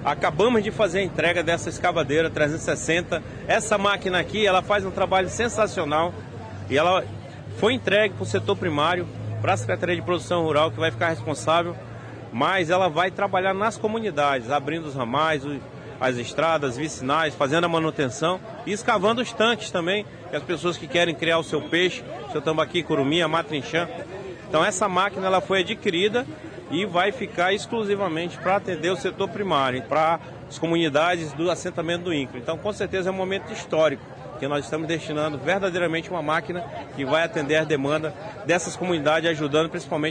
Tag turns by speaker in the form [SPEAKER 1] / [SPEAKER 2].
[SPEAKER 1] Acabamos de fazer a entrega dessa escavadeira 360. Essa máquina aqui, ela faz um trabalho sensacional e ela foi entregue para o setor primário, para a Secretaria de Produção Rural, que vai ficar responsável, mas ela vai trabalhar nas comunidades, abrindo os ramais, as estradas, vicinais, fazendo a manutenção e escavando os tanques também, que as pessoas que querem criar o seu peixe, seu tambaqui, curumim, a matrinchã. Então essa máquina ela foi adquirida e vai ficar exclusivamente para atender o setor primário, para as comunidades do assentamento do INCRA. Então com certeza é um momento histórico, que nós estamos destinando verdadeiramente uma máquina que vai atender a demanda dessas comunidades, ajudando principalmente